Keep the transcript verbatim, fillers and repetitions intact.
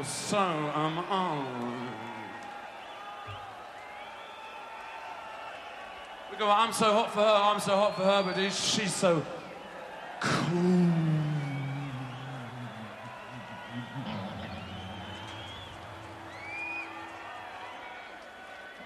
so am I. We go, I'm so hot for her, I'm so hot for her, but she's so cool.